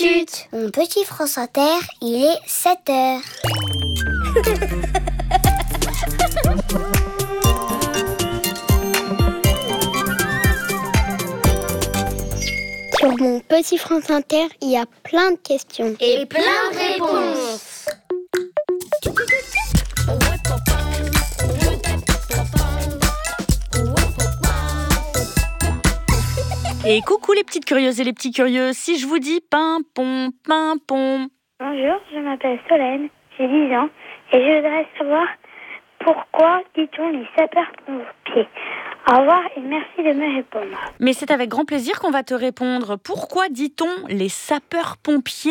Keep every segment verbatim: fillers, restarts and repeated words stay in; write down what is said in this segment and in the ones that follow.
chut. Mon petit France Inter, il est sept heures. Sur mon petit France Inter, il y a plein de questions. Et plein de réponses. Et coucou les petites curieuses et les petits curieux, si je vous dis pimpon, pimpon. Bonjour, je m'appelle Solène, j'ai dix ans et je voudrais savoir pourquoi dit-on les sapeurs-pompiers. Au revoir et merci de me répondre. Mais c'est avec grand plaisir qu'on va te répondre. Pourquoi dit-on les sapeurs-pompiers ?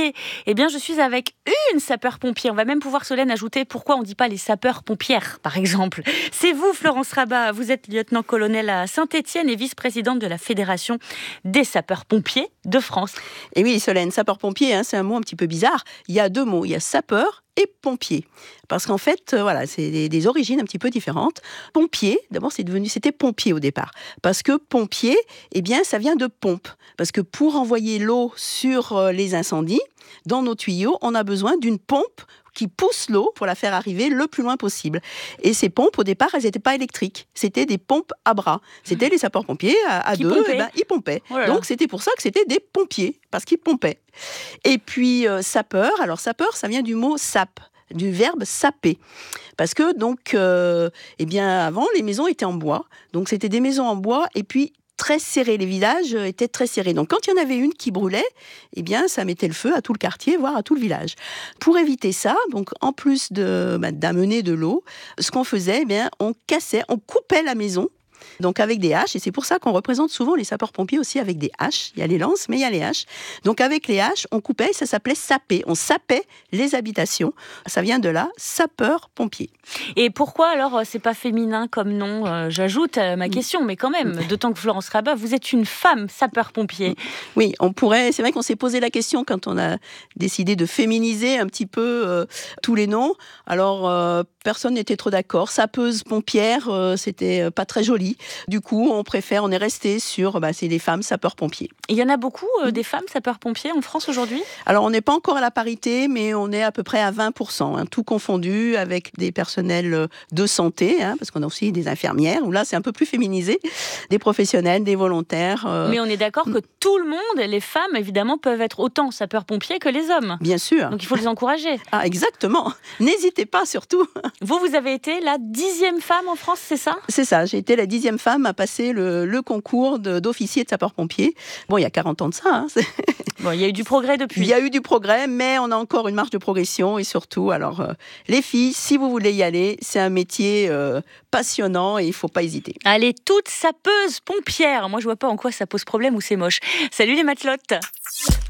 Eh bien, je suis avec une sapeur-pompier. On va même pouvoir, Solène, ajouter pourquoi on ne dit pas les sapeurs-pompières, par exemple. C'est vous, Florence Rabat. Vous êtes lieutenant-colonel à Saint-Étienne et vice-présidente de la Fédération des sapeurs-pompiers de France. Et oui, Solène, sapeur-pompier, hein, c'est un mot un petit peu bizarre. Il y a deux mots, il y a sapeur et pompier. Parce qu'en fait, euh, voilà, c'est des, des origines un petit peu différentes. Pompier, d'abord, c'est devenu, c'était pompier au départ. Parce que pompier, eh bien, ça vient de pompe. Parce que pour envoyer l'eau sur euh, les incendies, dans nos tuyaux, on a besoin d'une pompe qui pousse l'eau pour la faire arriver le plus loin possible. Et ces pompes, au départ, elles n'étaient pas électriques. C'était des pompes à bras. C'était les sapeurs-pompiers à, à deux, eh ben, ils pompaient. Oh là là. Donc, c'était pour ça que c'était des pompiers, parce qu'ils pompaient. Et puis, euh, sapeur, alors sapeur, ça vient du mot sape, du verbe saper. Parce que, donc, euh, eh bien, avant, les maisons étaient en bois. Donc, c'était des maisons en bois, et puis, très serrées, les villages étaient très serrés. Donc, quand il y en avait une qui brûlait, eh bien, ça mettait le feu à tout le quartier, voire à tout le village. Pour éviter ça, donc, en plus de, bah, d'amener de l'eau, ce qu'on faisait, eh bien, on cassait, on coupait la maison, donc avec des haches, et c'est pour ça qu'on représente souvent les sapeurs-pompiers aussi avec des haches. Il y a les lances, mais il y a les haches. Donc avec les haches, on coupait, ça s'appelait saper. On sapait les habitations. Ça vient de là, sapeur-pompier. Et pourquoi alors c'est pas féminin comme nom ? euh, J'ajoute euh, ma question, mais quand même, d'autant que Florence Rabat, vous êtes une femme sapeur-pompier. Oui, on pourrait. C'est vrai qu'on s'est posé la question quand on a décidé de féminiser un petit peu euh, tous les noms. Alors euh, personne n'était trop d'accord. Sapeuse, pompière, euh, c'était pas très joli. Du coup, on préfère, on est resté sur, bah, c'est les femmes sapeurs-pompiers. Il y en a beaucoup euh, des femmes sapeurs-pompiers en France aujourd'hui ? Alors, on n'est pas encore à la parité, mais on est à peu près à vingt pour cent, hein, tout confondu avec des personnels de santé, hein, parce qu'on a aussi des infirmières, où là, c'est un peu plus féminisé, des professionnels, des volontaires. Euh... Mais on est d'accord que tout le monde, les femmes, évidemment, peuvent être autant sapeurs-pompiers que les hommes. Bien sûr. Donc, il faut les encourager. Ah, exactement. N'hésitez pas, surtout. Vous, vous avez été la dixième femme en France, c'est ça ? C'est ça, j'ai été la dixième femme à passer le, le concours de, d'officier de sapeur-pompier. Bon, il y a quarante ans de ça. Hein, bon, il y a eu du progrès depuis. Il y a eu du progrès, mais on a encore une marge de progression. Et surtout, alors, euh, les filles, si vous voulez y aller, c'est un métier euh, passionnant et il ne faut pas hésiter. Allez, toutes sapeuses pompières. Moi, je ne vois pas en quoi ça pose problème ou c'est moche. Salut les matelotes.